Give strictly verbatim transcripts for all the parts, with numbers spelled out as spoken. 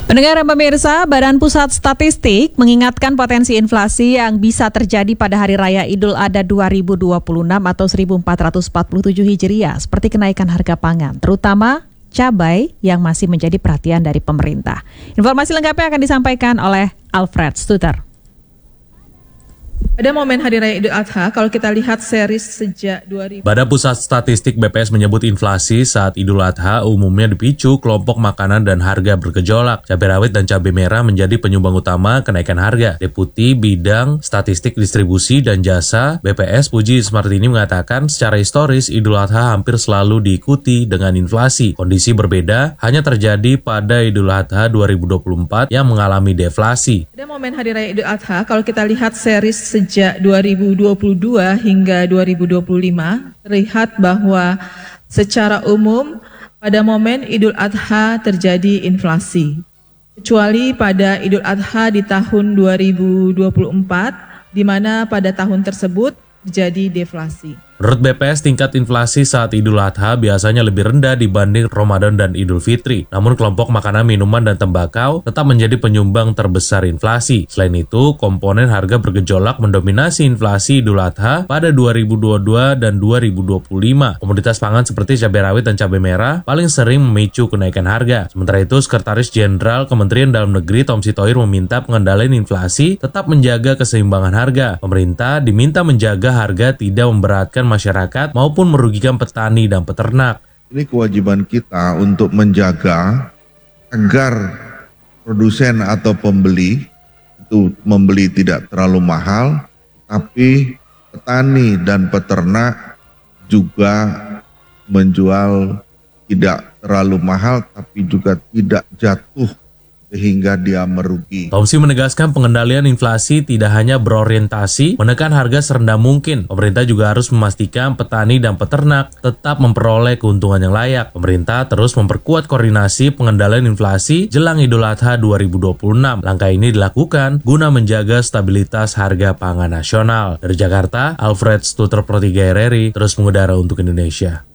Pendengar dan pemirsa, Badan Pusat Statistik mengingatkan potensi inflasi yang bisa terjadi pada Hari Raya Idul Adha dua ribu dua puluh enam atau seribu empat ratus empat puluh tujuh Hijriah seperti kenaikan harga pangan, terutama cabai yang masih menjadi perhatian dari pemerintah. Informasi lengkapnya akan disampaikan oleh Alfred Stuter. Pada momen Hari Raya Idul Adha, kalau kita lihat series sejak dua ribu... Badan Pusat Statistik B P S menyebut inflasi saat Idul Adha umumnya dipicu kelompok makanan dan harga bergejolak. Cabai rawit dan cabai merah menjadi penyumbang utama kenaikan harga. Deputi Bidang Statistik Distribusi dan Jasa B P S Puji Smartini mengatakan secara historis Idul Adha hampir selalu diikuti dengan inflasi. Kondisi berbeda hanya terjadi pada Idul Adha dua ribu dua puluh empat yang mengalami deflasi. Pada momen Hari Raya Idul Adha, kalau kita lihat series sejak dua ribu dua puluh dua hingga dua ribu dua puluh lima, terlihat bahwa secara umum pada momen Idul Adha terjadi inflasi. Kecuali pada Idul Adha di tahun dua ribu dua puluh empat, di mana pada tahun tersebut terjadi deflasi. Menurut B P S, tingkat inflasi saat Idul Adha biasanya lebih rendah dibanding Ramadan dan Idul Fitri. Namun kelompok makanan, minuman, dan tembakau tetap menjadi penyumbang terbesar inflasi. Selain itu, komponen harga bergejolak mendominasi inflasi Idul Adha pada dua ribu dua puluh dua dan dua ribu dua puluh lima. Komoditas pangan seperti cabai rawit dan cabai merah paling sering memicu kenaikan harga. Sementara itu, Sekretaris Jenderal Kementerian Dalam Negeri Tom Sitohir meminta pengendalian inflasi tetap menjaga keseimbangan harga. Pemerintah diminta menjaga harga tidak memberatkan masyarakat maupun merugikan petani dan peternak. Ini kewajiban kita untuk menjaga agar produsen atau pembeli itu membeli tidak terlalu mahal, tapi petani dan peternak juga menjual tidak terlalu mahal, tapi juga tidak jatuh sehingga dia merugi. Tomsi menegaskan pengendalian inflasi tidak hanya berorientasi menekan harga serendah mungkin. Pemerintah juga harus memastikan petani dan peternak tetap memperoleh keuntungan yang layak. Pemerintah terus memperkuat koordinasi pengendalian inflasi jelang Idul Adha dua ribu dua puluh enam. Langkah ini dilakukan guna menjaga stabilitas harga pangan nasional. Dari Jakarta, Alfred Stuter Pro tiga R R I terus mengudara untuk Indonesia.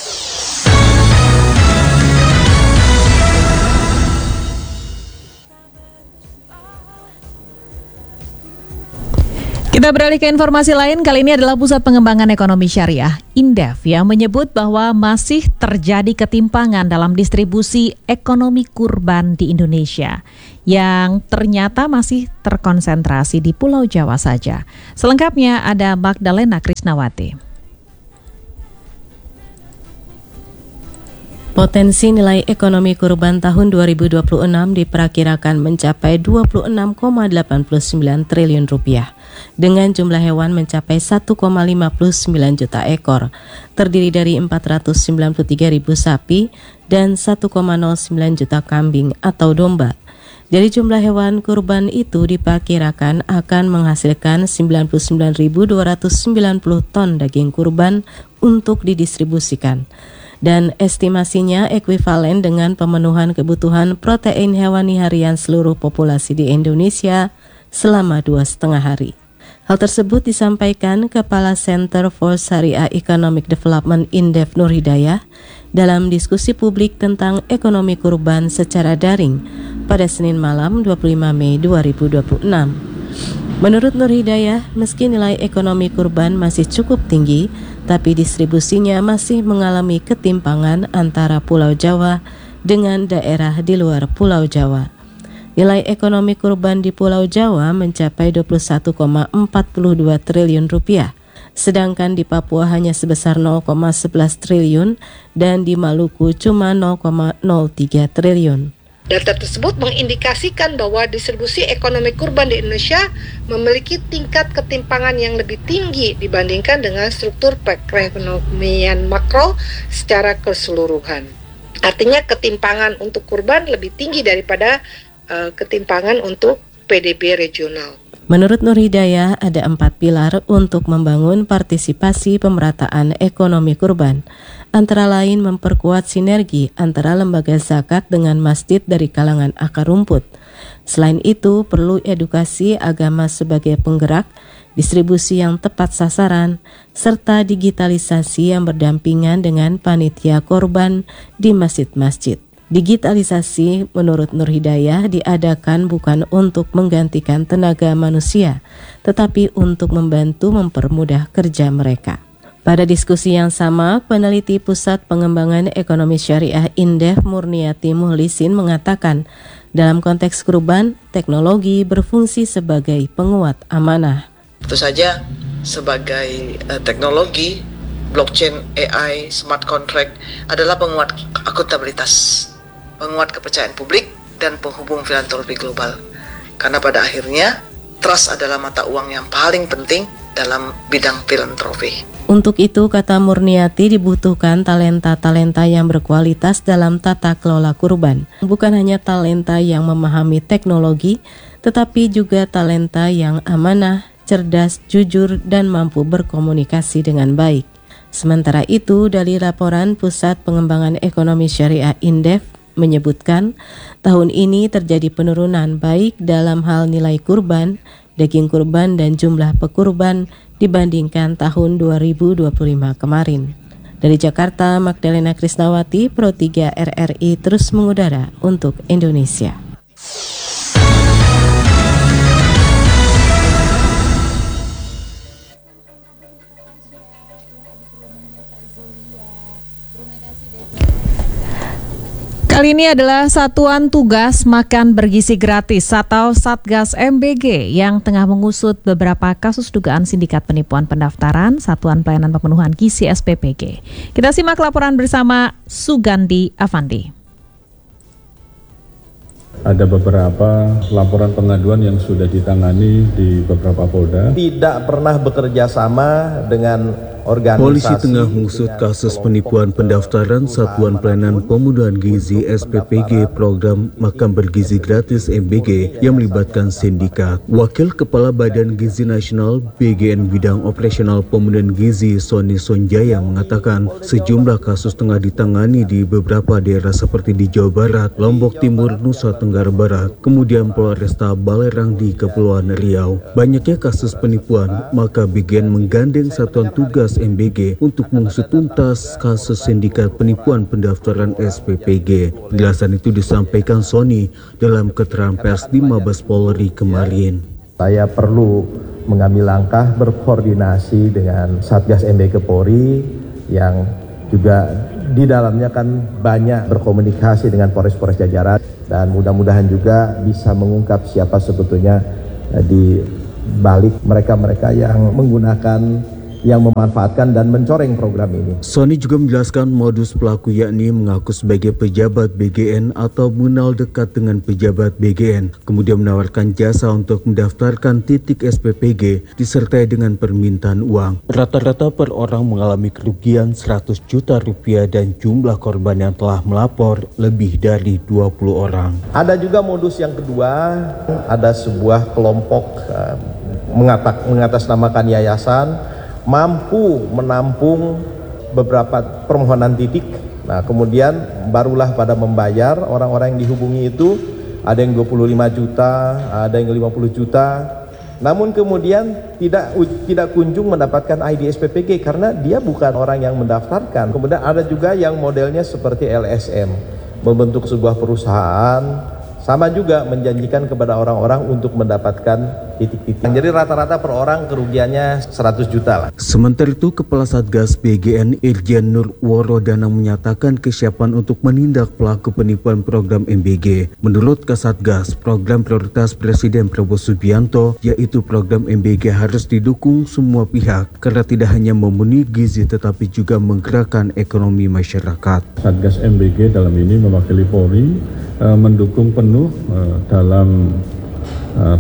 Kita beralih ke informasi lain, kali ini adalah Pusat Pengembangan Ekonomi Syariah, Indef, yang menyebut bahwa masih terjadi ketimpangan dalam distribusi ekonomi kurban di Indonesia, yang ternyata masih terkonsentrasi di Pulau Jawa saja. Selengkapnya ada Magdalena Krisnawati. Potensi nilai ekonomi kurban tahun dua ribu dua puluh enam diperkirakan mencapai dua puluh enam koma delapan sembilan triliun rupiah dengan jumlah hewan mencapai satu koma lima sembilan juta ekor, terdiri dari empat ratus sembilan puluh tiga ribu sapi dan satu koma nol sembilan juta kambing atau domba. Dari jumlah hewan kurban itu diperkirakan akan menghasilkan sembilan puluh sembilan ribu dua ratus sembilan puluh ton daging kurban untuk didistribusikan. Dan estimasinya ekuivalen dengan pemenuhan kebutuhan protein hewani harian seluruh populasi di Indonesia selama dua setengah hari. Hal tersebut disampaikan Kepala Center for Syariah Economic Development Indef Nur Hidayah dalam diskusi publik tentang ekonomi kurban secara daring pada Senin malam dua puluh lima Mei dua ribu dua puluh enam. Menurut Nur Hidayah, meski nilai ekonomi kurban masih cukup tinggi, tapi distribusinya masih mengalami ketimpangan antara Pulau Jawa dengan daerah di luar Pulau Jawa. Nilai ekonomi kurban di Pulau Jawa mencapai dua puluh satu koma empat dua triliun rupiah, sedangkan di Papua hanya sebesar nol koma sebelas triliun dan di Maluku cuma nol koma nol tiga triliun. Data tersebut mengindikasikan bahwa distribusi ekonomi kurban di Indonesia memiliki tingkat ketimpangan yang lebih tinggi dibandingkan dengan struktur perekonomian makro secara keseluruhan. Artinya ketimpangan untuk kurban lebih tinggi daripada uh, ketimpangan untuk P D B regional. Menurut Nur Hidayah, ada empat pilar untuk membangun partisipasi pemerataan ekonomi kurban, antara lain memperkuat sinergi antara lembaga zakat dengan masjid dari kalangan akar rumput. Selain itu, perlu edukasi agama sebagai penggerak, distribusi yang tepat sasaran, serta digitalisasi yang berdampingan dengan panitia korban di masjid-masjid. Digitalisasi menurut Nur Hidayah diadakan bukan untuk menggantikan tenaga manusia, tetapi untuk membantu mempermudah kerja mereka. Pada diskusi yang sama, peneliti Pusat Pengembangan Ekonomi Syariah Indef Murniati Muhlisin mengatakan, dalam konteks kurban, teknologi berfungsi sebagai penguat amanah. Tentu saja sebagai uh, teknologi, blockchain, A I, smart contract adalah penguat akuntabilitas, penguat kepercayaan publik, dan penghubung filantropi global. Karena pada akhirnya, trust adalah mata uang yang paling penting dalam bidang filantropi. Untuk itu, kata Murniati, dibutuhkan talenta-talenta yang berkualitas dalam tata kelola kurban. Bukan hanya talenta yang memahami teknologi, tetapi juga talenta yang amanah, cerdas, jujur, dan mampu berkomunikasi dengan baik. Sementara itu, dari laporan Pusat Pengembangan Ekonomi Syariah Indef menyebutkan tahun ini terjadi penurunan baik dalam hal nilai kurban, daging kurban, dan jumlah pekurban dibandingkan tahun dua ribu dua puluh lima kemarin. Dari Jakarta, Magdalena Krisnawati, Pro tiga R R I terus mengudara untuk Indonesia. Kali ini adalah Satuan Tugas Makan Bergizi Gratis atau Satgas M B G yang tengah mengusut beberapa kasus dugaan sindikat penipuan pendaftaran Satuan Pelayanan Pemenuhan Gizi S P P G. Kita simak laporan bersama Sugandi Avandi. Ada beberapa laporan pengaduan yang sudah ditangani di beberapa polda. Tidak pernah bekerja sama dengan organisasi. Polisi tengah mengusut kasus penipuan pendaftaran Satuan Pelayanan Pemenuhan Gizi S P P G program Makan Bergizi Gratis M B G yang melibatkan sindikat. Wakil Kepala Badan Gizi Nasional B G N Bidang Operasional Pemenuhan Gizi Sony Sonjaya mengatakan sejumlah kasus tengah ditangani di beberapa daerah seperti di Jawa Barat, Lombok Timur, Nusa Tenggara Barat, kemudian Polresta Balerang di Kepulauan Riau. Banyaknya kasus penipuan, maka B G N menggandeng Satuan Tugas M B G untuk mengusut tuntas kasus sindikat penipuan pendaftaran S P P G. Penjelasan itu disampaikan Sony dalam keterangan pers di Mabes Polri kemarin. Saya perlu mengambil langkah berkoordinasi dengan Satgas M B G Polri yang juga di dalamnya kan banyak berkomunikasi dengan Polres-Polres jajaran dan mudah-mudahan juga bisa mengungkap siapa sebetulnya di balik mereka-mereka yang menggunakan yang memanfaatkan dan mencoreng program ini. Sony juga menjelaskan modus pelaku yakni mengaku sebagai pejabat B G N atau mengenal dekat dengan pejabat B G N, kemudian menawarkan jasa untuk mendaftarkan titik S P P G disertai dengan permintaan uang. Rata-rata per orang mengalami kerugian seratus juta rupiah dan jumlah korban yang telah melapor lebih dari dua puluh orang. Ada juga modus yang kedua, ada sebuah kelompok uh, mengatak, mengatasnamakan yayasan mampu menampung beberapa permohonan titik. Nah, kemudian barulah pada membayar orang-orang yang dihubungi itu, ada yang dua puluh lima juta, ada yang lima puluh juta. Namun kemudian tidak tidak kunjung mendapatkan I D S P P G karena dia bukan orang yang mendaftarkan. Kemudian ada juga yang modelnya seperti L S M, membentuk sebuah perusahaan, sama juga menjanjikan kepada orang-orang untuk mendapatkan titik-titik. Jadi rata-rata per orang kerugiannya seratus juta lah. Sementara itu, Kepala Satgas B G N Irjen Nur Worodana menyatakan kesiapan untuk menindak pelaku penipuan program M B G. Menurut Kasatgas, program prioritas Presiden Prabowo Subianto yaitu program M B G harus didukung semua pihak karena tidak hanya memenuhi gizi tetapi juga menggerakkan ekonomi masyarakat. Satgas M B G dalam ini mewakili Polri uh, mendukung penuh uh, dalam uh,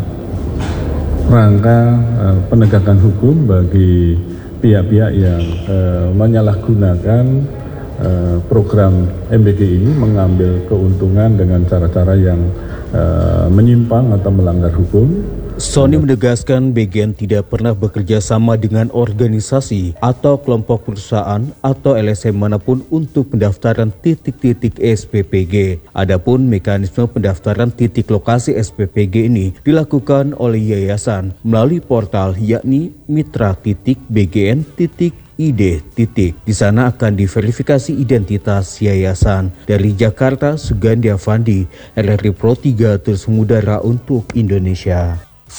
rangka uh, penegakan hukum bagi pihak-pihak yang uh, menyalahgunakan uh, program M B G ini mengambil keuntungan dengan cara-cara yang uh, menyimpang atau melanggar hukum. Sony menegaskan B G N tidak pernah bekerja sama dengan organisasi atau kelompok perusahaan atau L S M manapun untuk pendaftaran titik-titik S P P G. Adapun mekanisme pendaftaran titik lokasi S P P G ini dilakukan oleh yayasan melalui portal yakni mitra titik B G N titik I D titik. Di sana akan diverifikasi identitas yayasan. Dari Jakarta, Sugandi Avandi, R R I Pro tiga terus mengudara untuk Indonesia.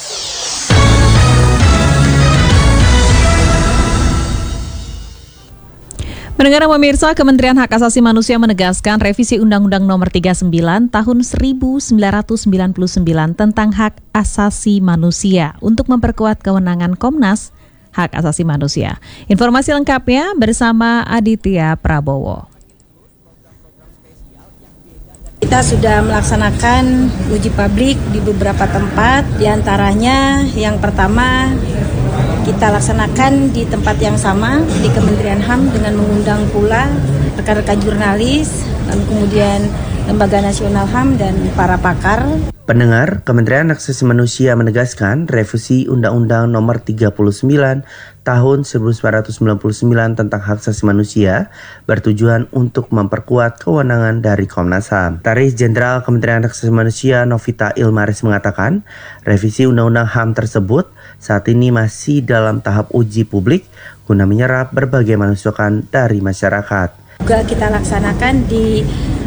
Pendengar pemirsa, Kementerian Hak Asasi Manusia menegaskan revisi Undang-Undang Nomor tiga puluh sembilan Tahun seribu sembilan ratus sembilan puluh sembilan tentang hak asasi manusia untuk memperkuat kewenangan Komnas Hak Asasi Manusia. Informasi lengkapnya bersama Aditya Prabowo. Kita sudah melaksanakan uji publik di beberapa tempat, diantaranya yang pertama kita laksanakan di tempat yang sama di Kementerian H A M dengan mengundang pula rekan-rekan jurnalis, lalu kemudian Lembaga Nasional H A M dan para pakar. Pendengar, Kementerian Hak Asasi Manusia menegaskan revisi Undang-Undang Nomor tiga puluh sembilan Tahun seribu sembilan ratus sembilan puluh sembilan tentang hak asasi manusia bertujuan untuk memperkuat kewenangan dari Komnas H A M. Sekretaris Jenderal Kementerian Hak Asasi Manusia Novita Ilmaris mengatakan, revisi Undang-Undang H A M tersebut saat ini masih dalam tahap uji publik guna menyerap berbagai masukan dari masyarakat. Juga kita laksanakan di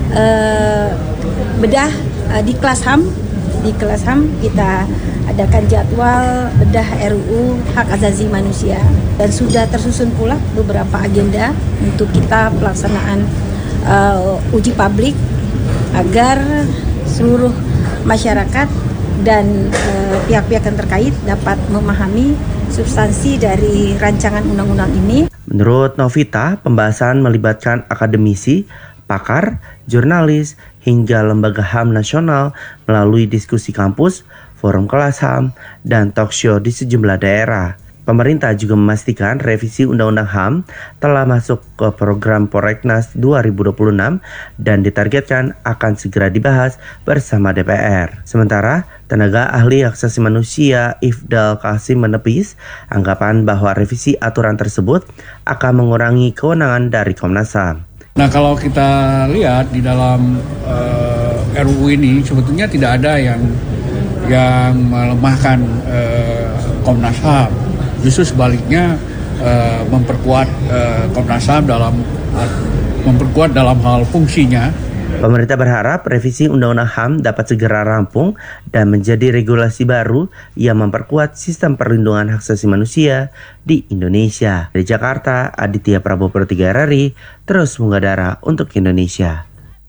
uh, bedah uh, di kelas H A M. Di kelas H A M kita adakan jadwal bedah R U U Hak Asasi Manusia dan sudah tersusun pula beberapa agenda untuk kita pelaksanaan uh, uji publik agar seluruh masyarakat dan uh, pihak-pihak yang terkait dapat memahami substansi dari rancangan undang-undang ini. Menurut Novita, pembahasan melibatkan akademisi, pakar, jurnalis, hingga lembaga H A M nasional melalui diskusi kampus, forum kelas H A M, dan talk show di sejumlah daerah. Pemerintah juga memastikan revisi Undang-Undang H A M telah masuk ke program Prolegnas dua ribu dua puluh enam dan ditargetkan akan segera dibahas bersama D P R. Sementara, tenaga ahli hak asasi manusia Ifdal Qasim menepis anggapan bahwa revisi aturan tersebut akan mengurangi kewenangan dari Komnas H A M. Nah, kalau kita lihat di dalam uh, R U U ini sebetulnya tidak ada yang yang melemahkan uh, Komnas H A M. Justru sebaliknya uh, memperkuat uh, Komnas H A M dalam uh, memperkuat dalam hal fungsinya. Pemerintah berharap revisi Undang-Undang H A M dapat segera rampung dan menjadi regulasi baru yang memperkuat sistem perlindungan hak asasi manusia di Indonesia. Dari Jakarta, Aditya Prabowo Pro tiga R R I terus mengudara untuk Indonesia.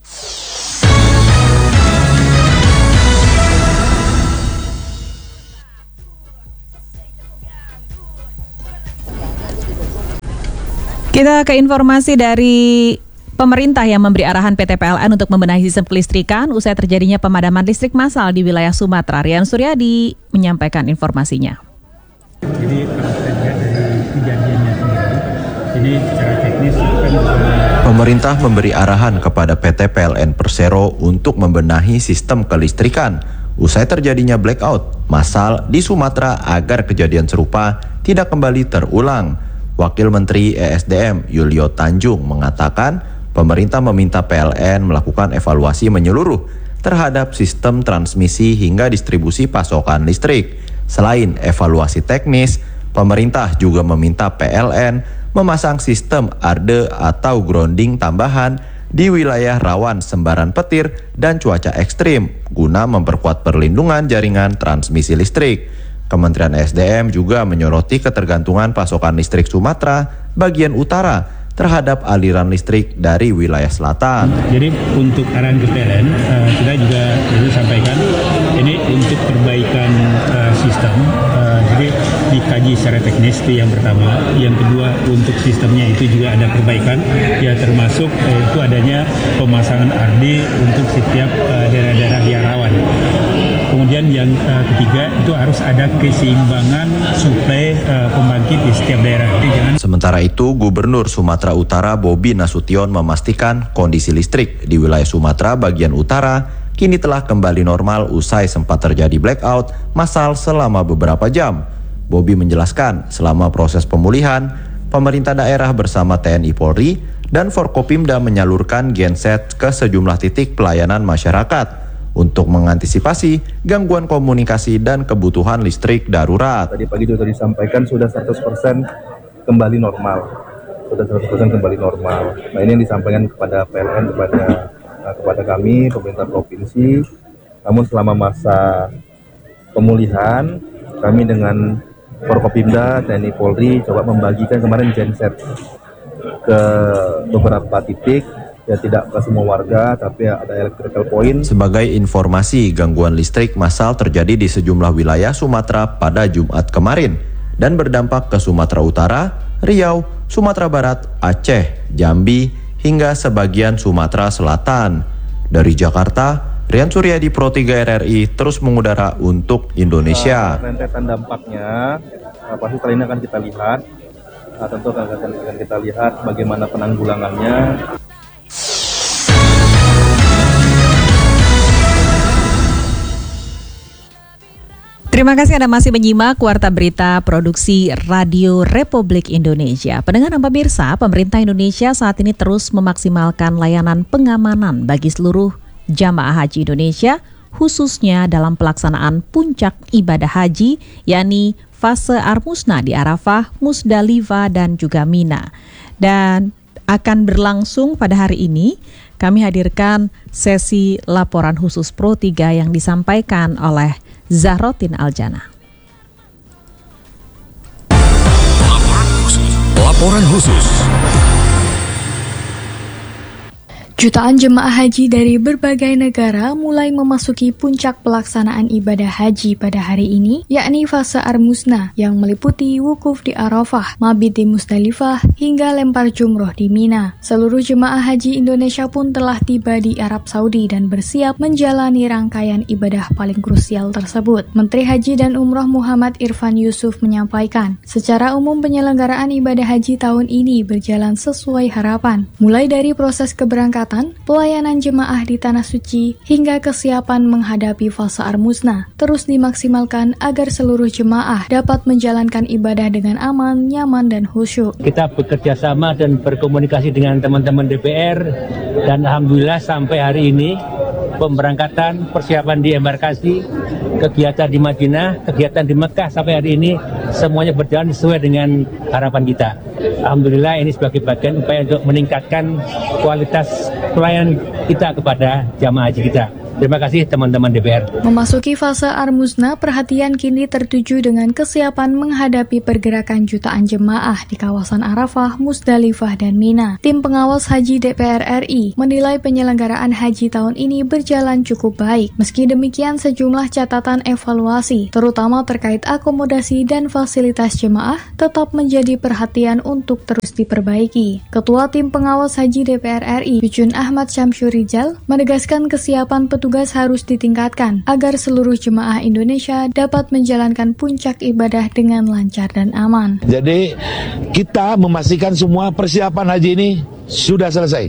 Kita ke informasi dari pemerintah yang memberi arahan P T P L N untuk membenahi sistem kelistrikan usai terjadinya pemadaman listrik massal di wilayah Sumatera. Rian Suryadi menyampaikan informasinya. Jadi kalau kita lihat dari kejadiannya sendiri, ini secara teknis kan pemerintah memberi arahan kepada P T P L N Persero untuk membenahi sistem kelistrikan usai terjadinya blackout massal di Sumatera agar kejadian serupa tidak kembali terulang. Wakil Menteri E S D M Yulio Tanjung mengatakan pemerintah meminta P L N melakukan evaluasi menyeluruh terhadap sistem transmisi hingga distribusi pasokan listrik. Selain evaluasi teknis, pemerintah juga meminta P L N memasang sistem A R D E atau grounding tambahan di wilayah rawan sembaran petir dan cuaca ekstrim guna memperkuat perlindungan jaringan transmisi listrik. Kementerian E S D M juga menyoroti ketergantungan pasokan listrik Sumatera bagian utara terhadap aliran listrik dari wilayah selatan. Jadi untuk arahan ke P L N, uh, kita juga perlu sampaikan ini untuk perbaikan uh, sistem. Uh, jadi dikaji secara teknis itu yang pertama. Yang kedua untuk sistemnya itu juga ada perbaikan, ya termasuk uh, itu adanya pemasangan A R D E untuk setiap uh, daerah-daerah yang rawan. Kemudian yang uh, ketiga itu harus ada keseimbangan suplai uh, pembangkit di setiap daerah. Jangan... Sementara itu, Gubernur Sumatera Utara Bobi Nasution memastikan kondisi listrik di wilayah Sumatera bagian utara kini telah kembali normal usai sempat terjadi blackout massal selama beberapa jam. Bobi menjelaskan selama proses pemulihan, pemerintah daerah bersama T N I Polri dan Forkopimda menyalurkan genset ke sejumlah titik pelayanan masyarakat untuk mengantisipasi gangguan komunikasi dan kebutuhan listrik darurat. Tadi pagi juga disampaikan sudah seratus persen kembali normal. sudah seratus persen kembali normal. Nah, ini yang disampaikan kepada P L N, kepada nah, kepada kami pemerintah provinsi. Namun selama masa pemulihan, kami dengan Forkopimda, T N I Polri coba membagikan kemarin genset ke beberapa titik, ya tidak ke semua warga, tapi ada electrical point. Sebagai informasi, gangguan listrik massal terjadi di sejumlah wilayah Sumatera pada Jumat kemarin dan berdampak ke Sumatera Utara, Riau, Sumatera Barat, Aceh, Jambi, hingga sebagian Sumatera Selatan. Dari Jakarta, Rian Suryadi, Pro tiga R R I, terus mengudara untuk Indonesia. Uh, rentetan dampaknya, uh, pasti setelah ini akan kita lihat, uh, tentu akan, akan, akan kita lihat bagaimana penanggulangannya. Terima kasih Anda masih menyimak Warta Berita Produksi Radio Republik Indonesia. Pendengar dan pemirsa, pemerintah Indonesia saat ini terus memaksimalkan layanan pengamanan bagi seluruh jamaah haji Indonesia, khususnya dalam pelaksanaan puncak ibadah haji, yakni fase Armusna di Arafah, Musdalifah, dan juga Mina. Dan akan berlangsung pada hari ini. Kami hadirkan sesi laporan khusus Pro tiga yang disampaikan oleh Zahrotin Aljana. Laporan khusus. Laporan khusus. Jutaan jemaah haji dari berbagai negara mulai memasuki puncak pelaksanaan ibadah haji pada hari ini, yakni fase Armusna yang meliputi wukuf di Arafah, mabit di Musdalifah, hingga lempar jumroh di Mina. Seluruh jemaah haji Indonesia pun telah tiba di Arab Saudi dan bersiap menjalani rangkaian ibadah paling krusial tersebut. Menteri Haji dan Umroh Muhammad Irfan Yusuf menyampaikan, secara umum penyelenggaraan ibadah haji tahun ini berjalan sesuai harapan, mulai dari proses keberangkatan, pelayanan jemaah di Tanah Suci, hingga kesiapan menghadapi fase Armusna terus dimaksimalkan agar seluruh jemaah dapat menjalankan ibadah dengan aman, nyaman, dan khusyuk. Kita bekerja sama dan berkomunikasi dengan teman-teman D P R, dan alhamdulillah sampai hari ini pemberangkatan, persiapan di embarkasi, kegiatan di Madinah, kegiatan di Mekah sampai hari ini semuanya berjalan sesuai dengan harapan kita. Alhamdulillah ini sebagai bagian upaya untuk meningkatkan kualitas pelayanan kita kepada jamaah haji kita. Terima kasih teman-teman D P R. Memasuki fase Armusna, perhatian kini tertuju dengan kesiapan menghadapi pergerakan jutaan jemaah di kawasan Arafah, Musdalifah, dan Mina. Tim pengawas haji D P R R I menilai penyelenggaraan haji tahun ini berjalan cukup baik. Meski demikian, sejumlah catatan evaluasi, terutama terkait akomodasi dan fasilitas jemaah, tetap menjadi perhatian untuk terus diperbaiki. Ketua Tim Pengawas Haji D P R R I, Jujun Ahmad Syamsur Rijal, menegaskan kesiapan petugas Tugas harus ditingkatkan agar seluruh jemaah Indonesia dapat menjalankan puncak ibadah dengan lancar dan aman. Jadi kita memastikan semua persiapan haji ini sudah selesai.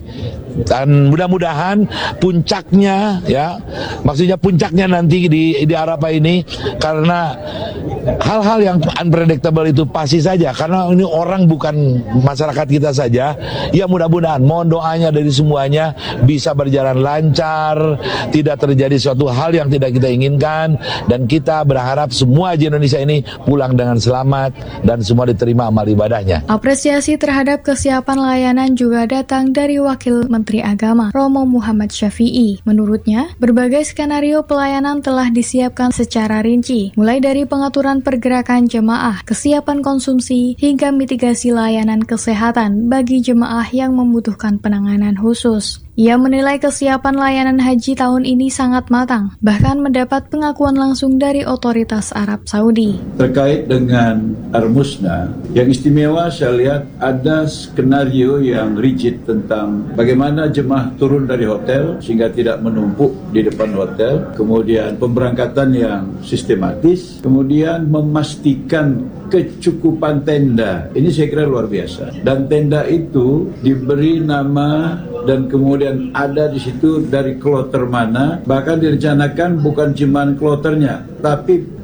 Dan mudah-mudahan puncaknya, ya, maksudnya puncaknya nanti di di Arafah ini, karena hal-hal yang unpredictable itu pasti saja, karena ini orang bukan masyarakat kita saja. Ya mudah-mudahan, mohon doanya dari semuanya bisa berjalan lancar, tidak terjadi suatu hal yang tidak kita inginkan, dan kita berharap semua haji Indonesia ini pulang dengan selamat dan semua diterima amal ibadahnya. Apresiasi terhadap kesiapan layanan juga datang dari Wakil Menteri Agama, Romo Muhammad Syafi'i. Menurutnya, berbagai skenario pelayanan telah disiapkan secara rinci, mulai dari pengaturan pergerakan jemaah, kesiapan konsumsi, hingga mitigasi layanan kesehatan bagi jemaah yang membutuhkan penanganan khusus. Ia menilai kesiapan layanan haji tahun ini sangat matang, bahkan mendapat pengakuan langsung dari otoritas Arab Saudi. Terkait dengan Armusna, yang istimewa saya lihat ada skenario yang rigid tentang bagaimana jemaah turun dari hotel sehingga tidak menumpuk di depan hotel, kemudian pemberangkatan yang sistematis, kemudian memastikan kecukupan tenda. Ini saya kira luar biasa. Dan tenda itu diberi nama dan kemudian ada di situ dari kloter mana, bahkan direncanakan bukan cuma kloternya, tapi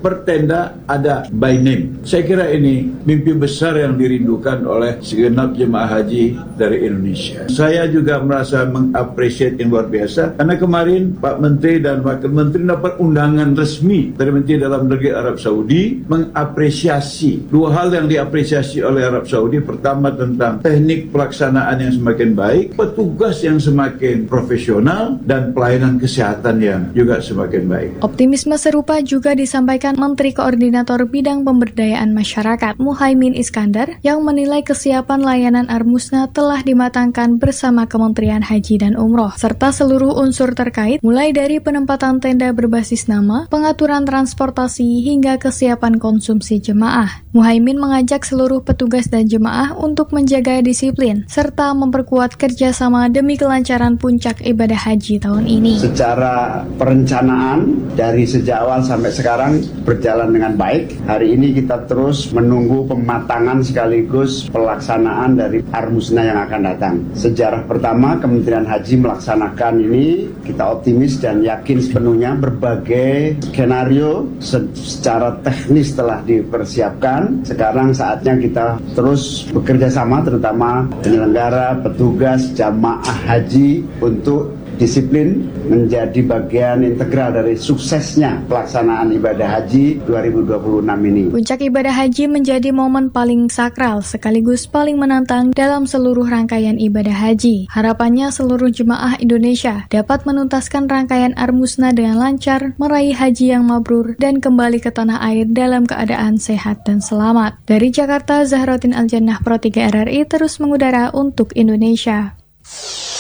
per tenda ada by name. Saya kira ini mimpi besar yang dirindukan oleh segenap jemaah haji dari Indonesia. Saya juga merasa mengapresiasi yang luar biasa karena kemarin Pak Menteri dan Wakil Menteri dapat undangan resmi dari Menteri Dalam Negeri Arab Saudi mengapresiasi dua hal yang diapresiasi oleh Arab Saudi. Pertama tentang teknik pelaksanaan yang semakin baik, petugas yang semakin profesional, dan pelayanan kesehatan yang juga semakin baik. Optimisme serupa juga disampaikan Menteri Koordinator Bidang Pemberdayaan Masyarakat Muhaimin Iskandar yang menilai kesiapan layanan Armusna telah dimatangkan bersama Kementerian Haji dan Umroh serta seluruh unsur terkait mulai dari penempatan tenda berbasis nama, pengaturan transportasi hingga kesiapan konsumsi jemaah. Muhaimin mengajak seluruh petugas dan jemaah untuk menjaga disiplin serta memperkuat kerjasama demi kelancaran puncak ibadah haji tahun ini. Secara perencanaan dari sejak awal sampai sekarang berjalan dengan baik. Hari ini kita terus menunggu pematangan sekaligus pelaksanaan dari Armusna yang akan datang. Sejarah pertama Kementerian Haji melaksanakan ini, kita optimis dan yakin sepenuhnya berbagai skenario secara teknis telah dipersiapkan. Sekarang saatnya kita terus bekerja sama, terutama penyelenggara, petugas, jamaah haji untuk disiplin menjadi bagian integral dari suksesnya pelaksanaan ibadah haji dua ribu dua puluh enam ini. Puncak ibadah haji menjadi momen paling sakral sekaligus paling menantang dalam seluruh rangkaian ibadah haji. Harapannya seluruh jemaah Indonesia dapat menuntaskan rangkaian Armusna dengan lancar, meraih haji yang mabrur, dan kembali ke tanah air dalam keadaan sehat dan selamat. Dari Jakarta, Zahrotin Aljannah, Pro tiga R R I terus mengudara untuk Indonesia.